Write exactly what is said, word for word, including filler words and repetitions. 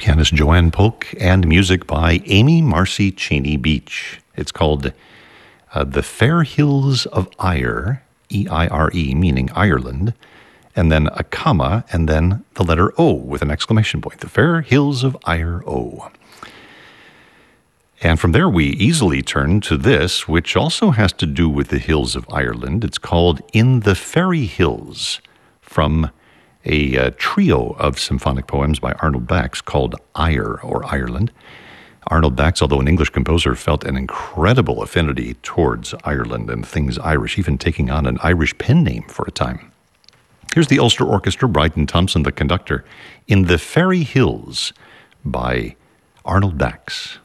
pianist Joanne Polk, and music by Amy Marcy Cheney Beach. It's called uh, The Fair Hills of Eire, E I R E, meaning Ireland, and then a comma, and then the letter O with an exclamation point. The Fair Hills of Eire O. And from there we easily turn to this, which also has to do with the hills of Ireland. It's called In the Fairy Hills, from a uh, trio of symphonic poems by Arnold Bax called Eire, or Ireland. Arnold Bax, although an English composer, felt an incredible affinity towards Ireland and things Irish, even taking on an Irish pen name for a time. Here's the Ulster Orchestra, Bryden Thompson, the conductor, In the Fairy Hills by Arnold Bax.